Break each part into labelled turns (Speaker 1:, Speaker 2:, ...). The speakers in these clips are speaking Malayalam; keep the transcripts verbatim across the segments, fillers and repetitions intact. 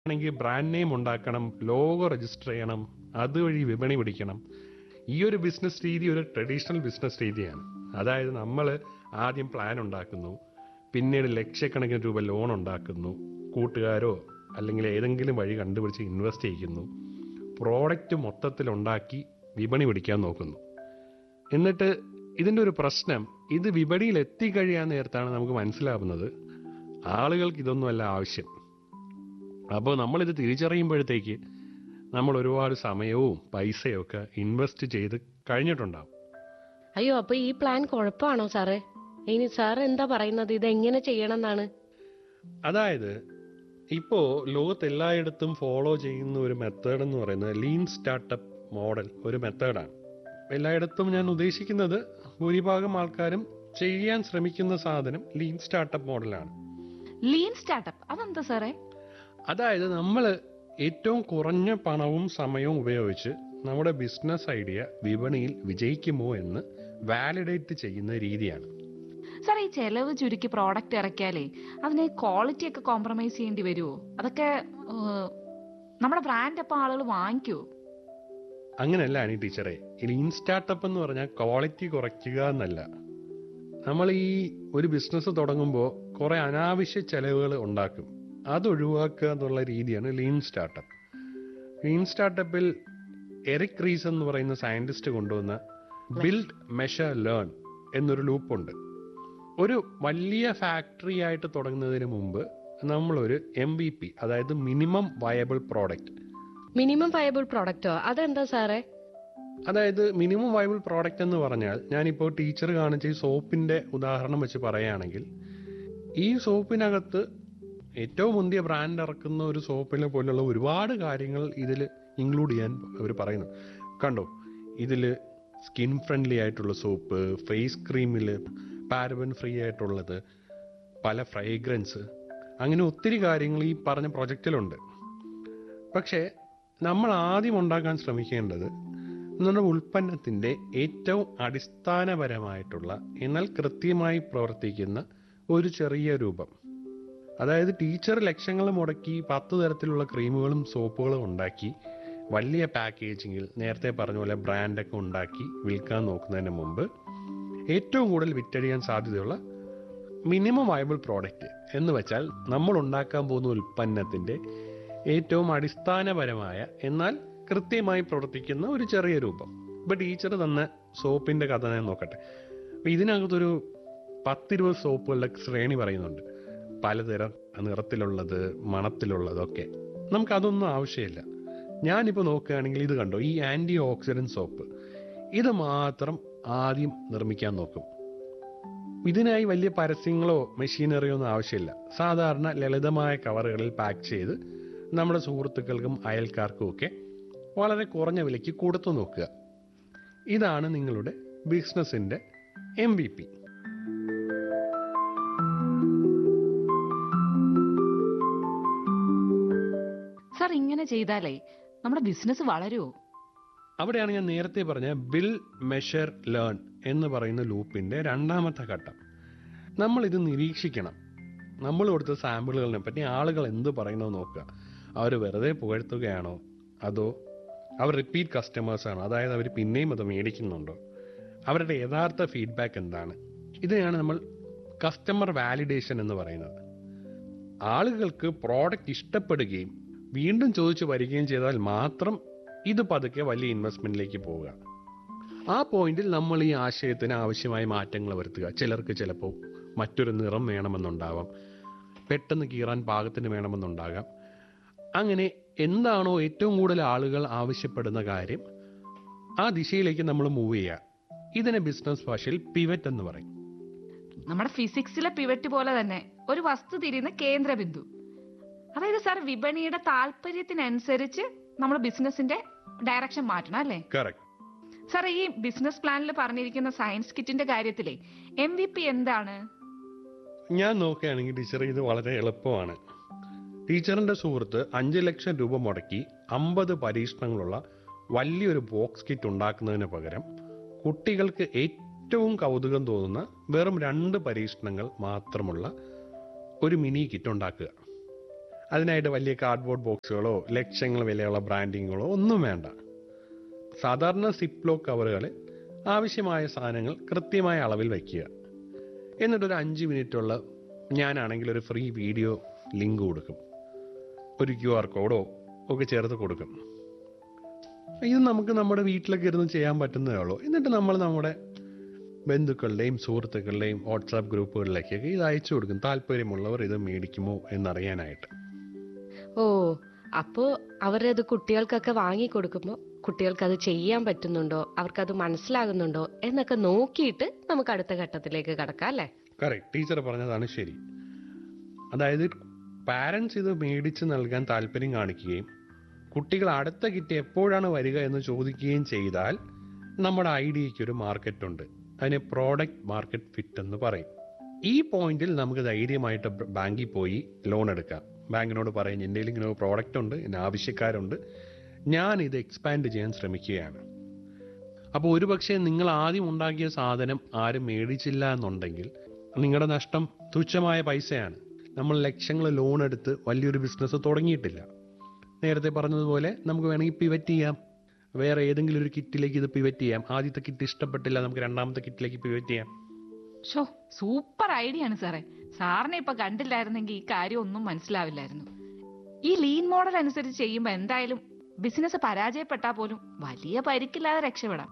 Speaker 1: ആണെങ്കിൽ ബ്രാൻഡ് നെയിം ഉണ്ടാക്കണം, ലോഗോ രജിസ്റ്റർ ചെയ്യണം, അതുവഴി വിപണി പിടിക്കണം. ഈ ഒരു ബിസിനസ് രീതി ഒരു ട്രഡീഷണൽ ബിസിനസ് രീതിയാണ്. അതായത് നമ്മൾ ആദ്യം പ്ലാൻ ഉണ്ടാക്കുന്നു, പിന്നീട് ലക്ഷക്കണക്കിന് രൂപ ലോൺ ഉണ്ടാക്കുന്നു, കൂട്ടുകാരോ അല്ലെങ്കിൽ ഏതെങ്കിലും വഴി കണ്ടുപിടിച്ച് ഇൻവെസ്റ്റ് ചെയ്യിക്കുന്നു, പ്രോഡക്റ്റ് മൊത്തത്തിൽ ഉണ്ടാക്കി വിപണി പിടിക്കാൻ നോക്കുന്നു. എന്നിട്ട് ഇതിൻ്റെ ഒരു പ്രശ്നം, ഇത് വിപണിയിൽ എത്തിക്കഴിയാൻ നേരത്താണ് നമുക്ക് മനസ്സിലാവുന്നത് ആളുകൾക്ക് ഇതൊന്നുമല്ല ആവശ്യം. അപ്പോൾ നമ്മളിത് തിരിച്ചറിയുമ്പോഴത്തേക്ക് നമ്മൾ ഒരുപാട് സമയവും പൈസയും ഒക്കെ ഇൻവെസ്റ്റ് ചെയ്ത് കഴിഞ്ഞിട്ടുണ്ടാവും.
Speaker 2: അയ്യോ, അപ്പൊ ഈ പ്ലാൻ കുഴപ്പമാണോ സാറേ? ഇനി സാർ എന്താ പറയുന്നത്, ഇത് എങ്ങനെ ചെയ്യണം എന്നാണ്?
Speaker 1: അതായത് ഇപ്പോൾ ലോകത്ത് എല്ലായിടത്തും ഫോളോ ചെയ്യുന്ന ഒരു മെത്തേഡ് എന്ന് പറയുന്നത് ലീൻ സ്റ്റാർട്ടപ്പ് മോഡൽ ഒരു മെത്തേഡാണ്. എല്ലായിടത്തും ഞാൻ ഉദ്ദേശിക്കുന്നത് ഭൂരിഭാഗം ആൾക്കാരും ചെയ്യാൻ ശ്രമിക്കുന്ന സാധനം ലീൻ സ്റ്റാർട്ടപ്പ് മോഡലാണ്.
Speaker 3: ലീൻ സ്റ്റാർട്ടപ്പ് അതെന്താ സാറേ?
Speaker 1: അതായത് നമ്മൾ ഏറ്റവും കുറഞ്ഞ പണവും സമയവും ഉപയോഗിച്ച് നമ്മുടെ ബിസിനസ് ഐഡിയ വിപണിയിൽ വിജയിക്കുമോ എന്ന് വാലിഡേറ്റ് ചെയ്യുന്ന രീതിയാണ്.
Speaker 3: സാർ, ഈ ചെലവ് ചുരുക്കി പ്രോഡക്റ്റ് ഇറക്കിയാലേ അതിന് ക്വാളിറ്റി ഒക്കെ കോംപ്രമൈസ് ചെയ്യേണ്ടി വരുമോ? അതൊക്കെ ഏഹ്, നമ്മുടെ ബ്രാൻഡ് അപ്പം ആളുകൾ വാങ്ങിക്കുമോ?
Speaker 1: അങ്ങനെയല്ല അനി ടീച്ചറെ. ലീൻ സ്റ്റാർട്ടപ്പ് എന്ന് പറഞ്ഞാൽ ക്വാളിറ്റി കുറയ്ക്കുക എന്നല്ല. നമ്മൾ ഈ ഒരു ബിസിനസ് തുടങ്ങുമ്പോൾ കുറെ അനാവശ്യ ചെലവുകൾ ഉണ്ടാക്കും, അത് ഒഴിവാക്കുക എന്നുള്ള രീതിയാണ് ലീൻ സ്റ്റാർട്ടപ്പ്. ലീൻ സ്റ്റാർട്ടപ്പിൽ എറിക് റീസ് എന്ന് പറയുന്ന സയന്റിസ്റ്റ് കൊണ്ടുവന്ന ബിൽഡ് മെഷർ ലേൺ എന്നൊരു ലൂപ്പുണ്ട്. ഒരു വലിയ ഫാക്ടറി ആയിട്ട് തുടങ്ങുന്നതിന് മുമ്പ് നമ്മളൊരു എം വി പി, അതായത് minimum viable product.
Speaker 2: Minimum viable പ്രൊഡക്റ്റോ? അതെന്താ സാറേ?
Speaker 1: അതായത് മിനിമം വയബിൾ പ്രോഡക്റ്റ് എന്ന് പറഞ്ഞാൽ, ഞാനിപ്പോൾ ടീച്ചർ കാണിച്ച ഈ സോപ്പിന്റെ ഉദാഹരണം വെച്ച് പറയുകയാണെങ്കിൽ, ഈ സോപ്പിനകത്ത് ഏറ്റവും മുന്തിയ ബ്രാൻഡ് ഇറക്കുന്ന ഒരു സോപ്പിനെ പോലുള്ള ഒരുപാട് കാര്യങ്ങൾ ഇതിൽ ഇൻക്ലൂഡ് ചെയ്യാൻ അവർ പറയുന്നു. കണ്ടോ, ഇതിൽ സ്കിൻ ഫ്രണ്ട്ലി ആയിട്ടുള്ള സോപ്പ്, ഫേസ് ക്രീമിൽ പാരബൻ ഫ്രീ ആയിട്ടുള്ളത്, പല ഫ്രേഗ്രൻസ്, അങ്ങനെ ഒത്തിരി കാര്യങ്ങൾ ഈ പറഞ്ഞ പ്രൊജക്റ്റിലുണ്ട്. പക്ഷേ നമ്മൾ ആദ്യം ഉണ്ടാക്കാൻ ശ്രമിക്കേണ്ടത് നമ്മുടെ ഉൽപ്പന്നത്തിൻ്റെ ഏറ്റവും അടിസ്ഥാനപരമായിട്ടുള്ള എന്നാൽ കൃത്യമായി പ്രവർത്തിക്കുന്ന ഒരു ചെറിയ രൂപം. അതായത് ടീച്ചർ ലക്ഷങ്ങൾ മുടക്കി പത്ത് തരത്തിലുള്ള ക്രീമുകളും സോപ്പുകളും ഉണ്ടാക്കി വലിയ പാക്കേജിങ്ങിൽ നേരത്തെ പറഞ്ഞ പോലെ ബ്രാൻഡൊക്കെ ഉണ്ടാക്കി വിൽക്കാൻ നോക്കുന്നതിന് മുമ്പ് ഏറ്റവും കൂടുതൽ വിറ്റഴിയാൻ സാധ്യതയുള്ള മിനിമം വയബിൾ പ്രോഡക്റ്റ് എന്ന് വെച്ചാൽ നമ്മൾ ഉണ്ടാക്കാൻ പോകുന്ന ഉൽപ്പന്നത്തിൻ്റെ ഏറ്റവും അടിസ്ഥാനപരമായ എന്നാൽ കൃത്യമായി പ്രവർത്തിക്കുന്ന ഒരു ചെറിയ രൂപം. ഇപ്പം ടീച്ചർ തന്ന സോപ്പിൻ്റെ കഥ ഞാൻ നോക്കട്ടെ. അപ്പം ഇതിനകത്തൊരു പത്തിരുപത് സോപ്പുകളുടെ ശ്രേണി പറയുന്നുണ്ട്, പലതരം നിറത്തിലുള്ളത്, മണത്തിലുള്ളതൊക്കെ. നമുക്കതൊന്നും ആവശ്യമില്ല. ഞാനിപ്പോൾ നോക്കുകയാണെങ്കിൽ ഇത് കണ്ടോ, ഈ ആൻറ്റി ഓക്സിഡൻറ്റ് സോപ്പ്, ഇത് മാത്രം ആദ്യം നിർമ്മിക്കാൻ നോക്കും. ഇതിനായി വലിയ പരസ്യങ്ങളോ മെഷീനറിയോ ഒന്നും ആവശ്യമില്ല. സാധാരണ ലളിതമായ കവറുകളിൽ പാക്ക് ചെയ്ത് നമ്മുടെ സുഹൃത്തുക്കൾക്കും അയൽക്കാർക്കും ഒക്കെ വളരെ കുറഞ്ഞ വിലയ്ക്ക് കൊടുത്തു നോക്കുക. ഇതാണ് നിങ്ങളുടെ ബിസിനസിൻ്റെ എം വി പി.
Speaker 3: സാർ, ഇങ്ങനെ ചെയ്താലേ നമ്മുടെ ബിസിനസ് വളരുമോ?
Speaker 1: അവിടെയാണ് ഞാൻ നേരത്തെ പറഞ്ഞ ബിൽ മെഷർ ലേൺ എന്ന് പറയുന്ന ലൂപ്പിൻ്റെ രണ്ടാമത്തെ ഘട്ടം. നമ്മളിത് നിരീക്ഷിക്കണം. നമ്മൾ കൊടുത്ത സാമ്പിളുകളിനെ പറ്റി ആളുകൾ എന്ത് പറയുന്നത് നോക്കുക. അവർ വെറുതെ പുകഴ്ത്തുകയാണോ, അതോ അവർ റിപ്പീറ്റ് കസ്റ്റമേഴ്സ് ആണോ, അതായത് അവർ പിന്നെയും അത് മേടിക്കുന്നുണ്ടോ, അവരുടെ യഥാർത്ഥ ഫീഡ്ബാക്ക് എന്താണ്? ഇതിനെയാണ് നമ്മൾ കസ്റ്റമർ വാലിഡേഷൻ എന്ന് പറയുന്നത്. ആളുകൾക്ക് പ്രോഡക്റ്റ് ഇഷ്ടപ്പെടുകയും വീണ്ടും ചോദിച്ചു വരികയും ചെയ്താൽ മാത്രം ഇത് പതുക്കെ വലിയ ഇൻവെസ്റ്റ്മെന്റിലേക്ക് പോവുക. ആ പോയിന്റിൽ നമ്മൾ ഈ ആശയത്തിന് ആവശ്യമായ മാറ്റങ്ങൾ വരുത്തുക. ചിലർക്ക് ചിലപ്പോൾ മറ്റൊരു നിറം വേണമെന്നുണ്ടാവാം, പെട്ടെന്ന് കീറാൻ പാകത്തിന് വേണമെന്നുണ്ടാകാം. അങ്ങനെ എന്താണോ ഏറ്റവും കൂടുതൽ ആളുകൾ ആവശ്യപ്പെടുന്ന കാര്യം, ആ ദിശയിലേക്ക് നമ്മൾ മൂവ് ചെയ്യുക. ഇതിനെ ബിസിനസ് ഭാഷയിൽ പിവറ്റ് എന്ന് പറയും.
Speaker 3: നമ്മുടെ ഫിസിക്സിലെ പിവറ്റ് പോലെ തന്നെ ഒരു വസ്തു തിരിയുന്ന കേന്ദ്ര ബിന്ദു. അതായത് സാർ, വിപണിയുടെ താല്പര്യത്തിനനുസരിച്ച് നമ്മൾ ബിസിനസിന്റെ ഡയറക്ഷൻ മാറ്റണം അല്ലേ?
Speaker 1: കറക്റ്റ്.
Speaker 3: സാർ, ഈ ബിസിനസ് പ്ലാനിൽ പറഞ്ഞിരിക്കുന്ന സയൻസ് കിറ്റിന്റെ കാര്യത്തിലെ എം വി പി എന്താണ്?
Speaker 1: ഞാൻ നോക്കുകയാണെങ്കിൽ ടീച്ചർ, ഇത് വളരെ എളുപ്പമാണ്. ടീച്ചറിന്റെ സുഹൃത്ത് അഞ്ച് ലക്ഷം രൂപ മുടക്കി അമ്പത് പരീക്ഷണങ്ങളുള്ള വലിയൊരു ബോക്സ് കിറ്റ് ഉണ്ടാക്കുന്നതിന് പകരം കുട്ടികൾക്ക് ഏറ്റവും കൗതുകം തോന്നുന്ന വെറും രണ്ട് പരീക്ഷണങ്ങൾ മാത്രമുള്ള ഒരു മിനി കിറ്റ് ഉണ്ടാക്കുക. അതിനായിട്ട് വലിയ കാർഡ്ബോർഡ് ബോക്സുകളോ ലക്ഷങ്ങൾ വിലയുള്ള ബ്രാൻഡിങ്ങുകളോ ഒന്നും വേണ്ട. സാധാരണ സിപ്ലോ കവറുകളിൽ ആവശ്യമായ സാധനങ്ങൾ കൃത്യമായ അളവിൽ വയ്ക്കുക. എന്നിട്ടൊരു അഞ്ച് മിനിറ്റുള്ള ഞാനാണെങ്കിൽ ഒരു ഫ്രീ വീഡിയോ ലിങ്ക് കൊടുക്കും, ഒരു ക്യു ആർ കോഡോ ഒക്കെ ചേർത്ത് കൊടുക്കും. ഇത് നമുക്ക് നമ്മുടെ വീട്ടിലൊക്കെ ഇരുന്ന് ചെയ്യാൻ പറ്റുന്നതേ ഉള്ളൂ. എന്നിട്ട് നമ്മൾ നമ്മുടെ ബന്ധുക്കളുടെയും സുഹൃത്തുക്കളുടെയും വാട്സാപ്പ് ഗ്രൂപ്പുകളിലേക്കൊക്കെ ഇത് അയച്ചു കൊടുക്കും, താല്പര്യമുള്ളവർ ഇത് മേടിക്കുമോ എന്നറിയാനായിട്ട്.
Speaker 2: ഓ, അപ്പോ അവരത് കുട്ടികൾക്കൊക്കെ വാങ്ങി കൊടുക്കുമ്പോൾ കുട്ടികൾക്ക് അത് ചെയ്യാൻ പറ്റുന്നുണ്ടോ, അവർക്കത് മനസ്സിലാകുന്നുണ്ടോ എന്നൊക്കെ നോക്കിയിട്ട് നമുക്ക് അടുത്ത ഘട്ടത്തിലേക്ക് കടക്കാം അല്ലേ?
Speaker 1: കറക്റ്റ്, ടീച്ചർ പറഞ്ഞതാണ് ശരി. അതായത് പാരൻസ് ഇത് മേടിച്ച് നൽകാൻ താല്പര്യം കാണിക്കുകയും കുട്ടികൾ അടുത്ത കിറ്റ് എപ്പോഴാണ് വരിക എന്ന് ചോദിക്കുകയും ചെയ്താൽ നമ്മുടെ ഐഡിയയ്ക്ക് ഒരു മാർക്കറ്റ് ഉണ്ട്. അതിനെ പ്രോഡക്റ്റ് മാർക്കറ്റ് ഫിറ്റ് എന്ന് പറയും. ഈ പോയിന്റിൽ നമുക്ക് ധൈര്യമായിട്ട് ബാങ്കിൽ പോയി ലോൺ എടുക്കാം. ബാങ്കിനോട് പറയും, എൻ്റെ ഇങ്ങനെ ഒരു പ്രോഡക്റ്റ് ഉണ്ട്, എന്നെ ആവശ്യക്കാരുണ്ട്, ഞാൻ ഇത് എക്സ്പാൻഡ് ചെയ്യാൻ ശ്രമിക്കുകയാണ്. അപ്പോൾ ഒരു പക്ഷേ നിങ്ങൾ ആദ്യം ഉണ്ടാക്കിയ സാധനം ആരും മേടിച്ചില്ല എന്നുണ്ടെങ്കിൽ നിങ്ങളുടെ നഷ്ടം തുച്ഛമായ പൈസയാണ്. നമ്മൾ ലക്ഷങ്ങൾ ലോൺ എടുത്ത് വലിയൊരു ബിസിനസ് തുടങ്ങിയിട്ടില്ല. നേരത്തെ പറഞ്ഞതുപോലെ നമുക്ക് വേണമെങ്കിൽ പിവറ്റ് ചെയ്യാം, വേറെ ഏതെങ്കിലും ഒരു കിറ്റിലേക്ക് ഇത് പിവറ്റ് ചെയ്യാം. ആദ്യത്തെ കിറ്റ് ഇഷ്ടപ്പെട്ടില്ല, നമുക്ക് രണ്ടാമത്തെ കിറ്റിലേക്ക് പിവറ്റ് ചെയ്യാം.
Speaker 3: ഷോ, സൂപ്പർ ഐഡിയ ആണ് സാറേ. സാറിനെ ഇപ്പൊ കണ്ടില്ലായിരുന്നെങ്കിൽ ഈ കാര്യം ഒന്നും മനസ്സിലാവില്ലായിരുന്നു. ഈ ലീൻ മോഡൽ അനുസരിച്ച് ചെയ്യുമ്പോൾ എന്തായാലും ബിസിനസ് പരാജയപ്പെട്ടാൽ പോലും വലിയ പരിക്കില്ലാതെ രക്ഷപ്പെടാം.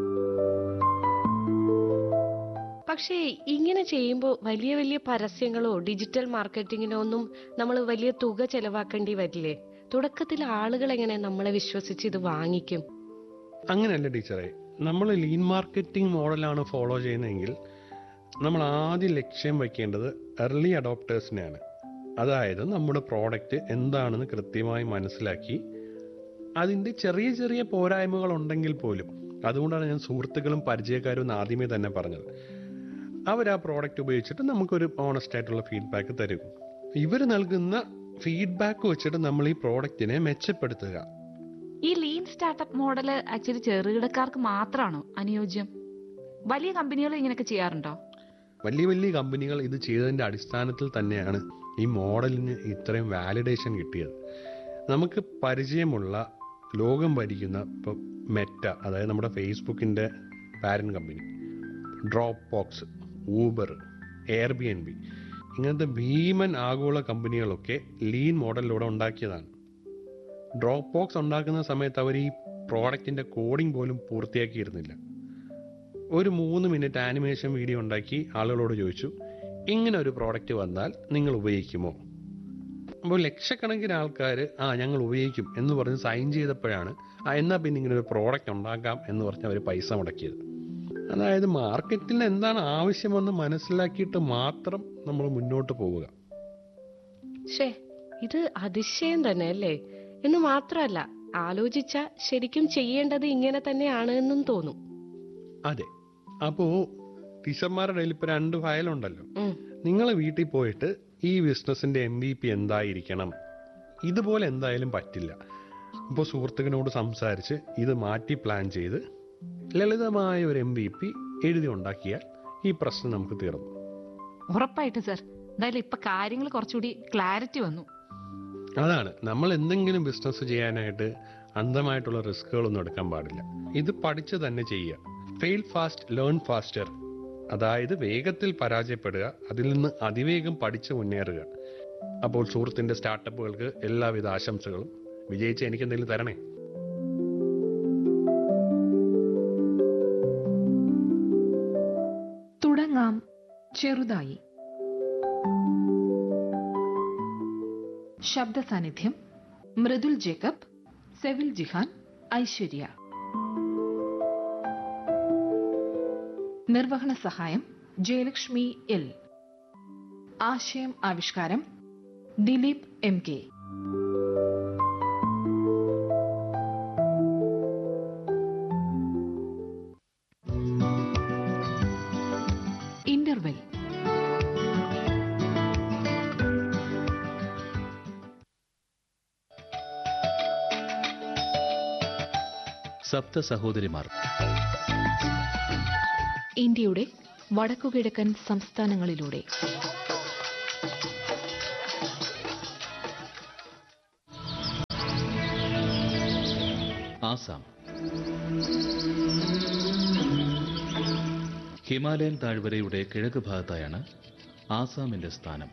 Speaker 2: പക്ഷേ ഇങ്ങനെ ചെയ്യുമ്പോൾ വലിയ വലിയ പരസ്യങ്ങളോ ഡിജിറ്റൽ മാർക്കറ്റിങ്ങിനോ ഒന്നും നമ്മൾ വലിയ തുക ചെലവാക്കേണ്ടി വരില്ലേ? തുടക്കത്തിൽ ആളുകൾ എങ്ങനെ നമ്മളെ വിശ്വസിച്ച് ഇത് വാങ്ങിക്കും?
Speaker 1: അങ്ങനെയല്ല ടീച്ചറെ, നമ്മൾ ലീൻ മാർക്കറ്റിംഗ് മോഡലാണ് ഫോളോ ചെയ്യുന്നതെങ്കിൽ നമ്മൾ ആദ്യം ലക്ഷ്യം വയ്ക്കേണ്ടത് എർലി അഡോപ്റ്റേഴ്സിനെയാണ്. അതായത് നമ്മുടെ പ്രോഡക്റ്റ് എന്താണെന്ന് കൃത്യമായി മനസ്സിലാക്കി അതിൻ്റെ ചെറിയ ചെറിയ പോരായ്മകൾ ഉണ്ടെങ്കിൽ പോലും, അതുകൊണ്ടാണ് ഞാൻ സുഹൃത്തുക്കളും പരിചയക്കാരും എന്ന് ആദ്യമേ തന്നെ പറഞ്ഞത്, അവർ ആ പ്രോഡക്റ്റ് ഉപയോഗിച്ചിട്ട് നമുക്കൊരു ഓണസ്റ്റ് ആയിട്ടുള്ള ഫീഡ്ബാക്ക് തരും. ഇവർ നൽകുന്ന ഫീഡ്ബാക്ക് വെച്ചിട്ട് നമ്മൾ ഈ പ്രോഡക്റ്റിനെ മെച്ചപ്പെടുത്തുക.
Speaker 3: ഈ ലീൻ സ്റ്റാർട്ടപ്പ് മോഡൽ ആക്ച്വലി ചെറുകിടക്കാർക്ക് മാത്രമാണോ അനുയോജ്യം? വലിയ കമ്പനികൾ ഇങ്ങനെയൊക്കെ ചെയ്യാറുണ്ടോ?
Speaker 1: വലിയ വലിയ കമ്പനികൾ ഇത് ചെയ്തതിൻ്റെ അടിസ്ഥാനത്തിൽ തന്നെയാണ് ഈ മോഡലിന് ഇത്രയും വാലിഡേഷൻ കിട്ടിയത്. നമുക്ക് പരിചയമുള്ള ലോകം ഭരിക്കുന്ന ഇപ്പം മെറ്റ, അതായത് നമ്മുടെ ഫേസ്ബുക്കിൻ്റെ parent company, drop box, Uber, air B N B, ഇങ്ങനത്തെ ഭീമൻ ആഗോള കമ്പനികളൊക്കെ ലീൻ മോഡലിലൂടെ ഉണ്ടാക്കിയതാണ്. ഡ്രോപ്പ് ബോക്സ് ഉണ്ടാക്കുന്ന സമയത്ത് അവർ ഈ പ്രോഡക്റ്റിൻ്റെ കോഡിംഗ് പോലും പൂർത്തിയാക്കിയിരുന്നില്ല. ഒരു മൂന്ന് മിനിറ്റ് ആനിമേഷൻ വീഡിയോ ഉണ്ടാക്കി ആളുകളോട് ചോദിച്ചു, ഇങ്ങനെ ഒരു പ്രോഡക്റ്റ് വന്നാൽ നിങ്ങൾ ഉപയോഗിക്കുമോ? അപ്പോൾ ലക്ഷക്കണക്കിന് ആൾക്കാർ ആ ഞങ്ങൾ ഉപയോഗിക്കും എന്ന് പറഞ്ഞ് സൈൻ ചെയ്തപ്പോഴാണ് ആ എന്നാൽ പിന്നെ ഇങ്ങനെ ഒരു പ്രോഡക്റ്റ് ഉണ്ടാക്കാം എന്ന് പറഞ്ഞ് അവർ പൈസ മുടക്കിയത്. അതായത് മാർക്കറ്റിൽ എന്താണ് ആവശ്യമെന്ന് മനസ്സിലാക്കിയിട്ട് മാത്രം നമ്മൾ മുന്നോട്ട് പോവുക.
Speaker 2: ശേ, ഇത് അതിശയം തന്നെ അല്ലേ? എന്ന് മാത്രമല്ല, ആലോചിച്ച ശരിക്കും ചെയ്യേണ്ടത് ഇങ്ങനെ തന്നെയാണ് എന്നും തോന്നും.
Speaker 1: അതെ. അപ്പോൾ ടീച്ചർമാരുടെ കയ്യിൽ ഇപ്പോൾ രണ്ട് ഫയലുണ്ടല്ലോ. നിങ്ങൾ വീട്ടിൽ പോയിട്ട് ഈ ബിസിനസിന്റെ എം വി പി എന്തായിരിക്കണം, ഇതുപോലെ എന്തായാലും പറ്റില്ല. ഇപ്പോൾ സുഹൃത്തുക്കളോട് സംസാരിച്ച് ഇത് മാറ്റി പ്ലാൻ ചെയ്ത് ലളിതമായ ഒരു എം വി പി എഴുതി ഉണ്ടാക്കിയാൽ ഈ പ്രശ്നം നമുക്ക് തീർന്നു.
Speaker 3: ഉറപ്പായിട്ട് സർ. എന്തായാലും ഇപ്പൊ കാര്യങ്ങൾ കുറച്ചുകൂടി ക്ലാരിറ്റി വന്നു.
Speaker 1: അതാണ്, നമ്മൾ എന്തെങ്കിലും ബിസിനസ് ചെയ്യാനായിട്ട് അന്ധമായിട്ടുള്ള റിസ്കുകളൊന്നും എടുക്കാൻ പാടില്ല. ഇത് പഠിച്ച് തന്നെ ചെയ്യുക. Fail fast, learn faster. അതായത് വേഗത്തിൽ പരാജയപ്പെടുക, അതിൽ നിന്ന് അതിവേഗം പഠിച്ച് മുന്നേറുക. അപ്പോൾ സുഹൃത്തിന്റെ സ്റ്റാർട്ടപ്പുകൾക്ക് എല്ലാവിധ ആശംസകളും. വിജയിച്ച് എനിക്ക് എന്തെങ്കിലും തരണേ.
Speaker 4: തുടങ്ങാം ചെറുതായി. ശബ്ദ സാന്നിധ്യം: മൃദുൽ ജേക്കബ്, സെവിൽ ജിഹാൻ, ഐശ്വര്യ. നിർവഹണ സഹായം ജയലക്ഷ്മി എൽ. ആശയം ആവിഷ്കാരം ദിലീപ് എം കെ. ഇന്റർവെൽ.
Speaker 5: സപ്ത സഹോദരിമാർ.
Speaker 4: ഇന്ത്യയുടെ വടക്കുകിഴക്കൻ സംസ്ഥാനങ്ങളിലൂടെ
Speaker 5: ആസാം. ഹിമാലയൻ താഴ്വരയുടെ കിഴക്ക് ഭാഗത്തായാണ് ആസാമിന്റെ സ്ഥാനം.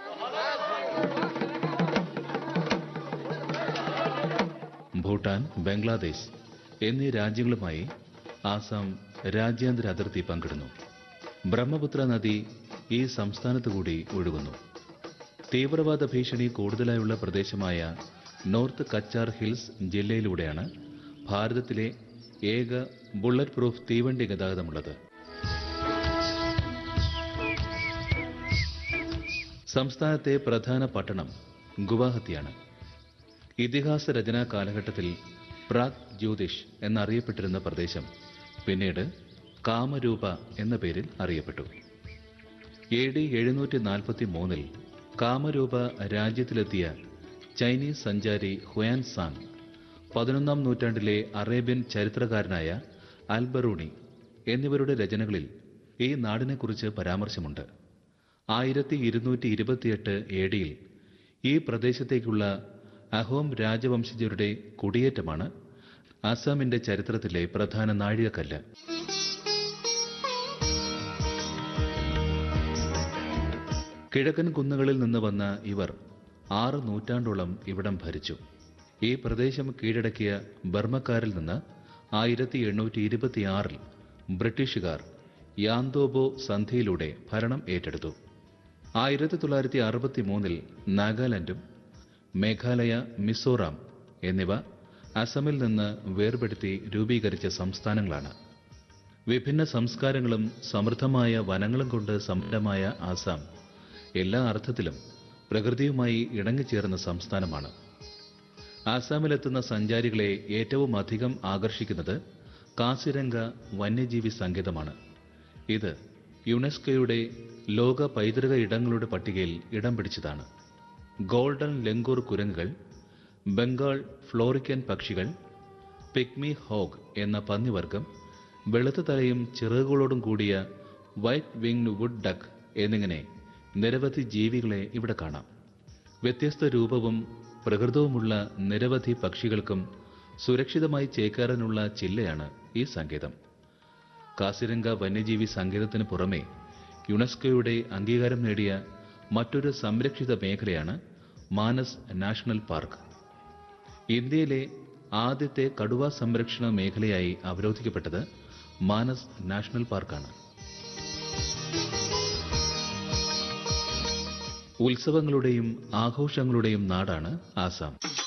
Speaker 5: ഭൂട്ടാൻ, ബംഗ്ലാദേശ് എന്നീ രാജ്യങ്ങളുമായി ആസാം രാജ്യാന്തര അതിർത്തി പങ്കിടുന്നു. ബ്രഹ്മപുത്ര നദി ഈ സംസ്ഥാനത്തു കൂടി ഒഴുകുന്നു. തീവ്രവാദ ഭീഷണി കൂടുതലായുള്ള പ്രദേശമായ നോർത്ത് കച്ചാർ ഹിൽസ് ജില്ലയിലൂടെയാണ് ഭാരതത്തിലെ ഏക ബുള്ളറ്റ് പ്രൂഫ് തീവണ്ടി ഗതാഗതമുള്ളത്. സംസ്ഥാനത്തെ പ്രധാന പട്ടണം ഗുവാഹത്തിയാണ്. ഇതിഹാസ രചനാ കാലഘട്ടത്തിൽ പ്രാഗ് ജ്യോതിഷ് എന്നറിയപ്പെട്ടിരുന്ന പ്രദേശം പിന്നീട് കാമരൂപ എന്ന പേരിൽ അറിയപ്പെട്ടു. എ ഡി എഴുന്നൂറ്റി നാൽപ്പത്തി മൂന്നിൽ കാമരൂപ രാജ്യത്തിലെത്തിയ ചൈനീസ് സഞ്ചാരി ഹുയാൻ സാങ് പതിനൊന്നാം നൂറ്റാണ്ടിലെ അറേബ്യൻ ചരിത്രകാരനായ അൽബറൂണി എന്നിവരുടെ രചനകളിൽ ഈ നാടിനെക്കുറിച്ച് പരാമർശമുണ്ട്. ആയിരത്തി ഇരുന്നൂറ്റി ഇരുപത്തിയെട്ട് എ ഡിയിൽ ഈ പ്രദേശത്തേക്കുള്ള അഹോം രാജവംശജരുടെ കുടിയേറ്റമാണ് അസാമിന്റെ ചരിത്രത്തിലെ പ്രധാന നാഴികക്കല്ല്. കിഴക്കൻ കുന്നുകളിൽ നിന്ന് വന്ന ഇവർ ആറ് നൂറ്റാണ്ടോളം ഇവിടം ഭരിച്ചു. ഈ പ്രദേശം കീഴടക്കിയ ബർമ്മക്കാരിൽ നിന്ന് ആയിരത്തി എണ്ണൂറ്റി ഇരുപത്തിയാറിൽ ബ്രിട്ടീഷുകാർ യാന്തോബോ സന്ധിയിലൂടെ ഭരണം ഏറ്റെടുത്തു. ആയിരത്തി തൊള്ളായിരത്തി അറുപത്തി മൂന്നിൽ നാഗാലാൻഡും മേഘാലയ, മിസോറാം എന്നിവ അസമിൽ നിന്ന് വേർപെടുത്തി രൂപീകരിച്ച സംസ്ഥാനങ്ങളാണ്. വിഭിന്ന സംസ്കാരങ്ങളും സമൃദ്ധമായ വനങ്ങളും കൊണ്ട് സമ്പന്നമായ ആസാം എല്ലാ അർത്ഥത്തിലും പ്രകൃതിയുമായി ഇണങ്ങിച്ചേർന്ന സംസ്ഥാനമാണ്. ആസാമിലെത്തുന്ന സഞ്ചാരികളെ ഏറ്റവും അധികം ആകർഷിക്കുന്നത് കാസിരംഗ വന്യജീവി സങ്കേതമാണ്. ഇത് യുനെസ്കോയുടെ ലോക പൈതൃക ഇടങ്ങളുടെ പട്ടികയിൽ ഇടം പിടിച്ചതാണ്. ഗോൾഡൻ ലെങ്കൂർ കുരങ്ങുകൾ, ബംഗാൾ ഫ്ലോറിക്കൻ പക്ഷികൾ, പിഗ്മി ഹോഗ് എന്ന പന്നിവർഗം, വെളുത്ത തലയും ചിറകുകളോടും കൂടിയ വൈറ്റ് വിങ്ഡ് വുഡ് ഡക്ക് എന്നിങ്ങനെ നിരവധി ജീവികളെ ഇവിടെ കാണാം. വ്യത്യസ്ത രൂപവും പ്രകൃതവുമുള്ള നിരവധി പക്ഷികൾക്കും സുരക്ഷിതമായി ചേക്കേറാനുള്ള ചില്ലയാണ് ഈ സങ്കേതം. കാസിരംഗ വന്യജീവി സങ്കേതത്തിന് പുറമെ യുനെസ്കോയുടെ അംഗീകാരം നേടിയ മറ്റൊരു സംരക്ഷിത മേഖലയാണ് മാനസ് നാഷണൽ പാർക്ക്. ഇന്ത്യയിലെ ആദ്യത്തെ കടുവ സംരക്ഷണ മേഖലയായി അവരോധിക്കപ്പെട്ടത് മാനസ് നാഷണൽ പാർക്കാണ്. ഉത്സവങ്ങളുടെയും ആഘോഷങ്ങളുടെയും നാടാണ് ആസാം.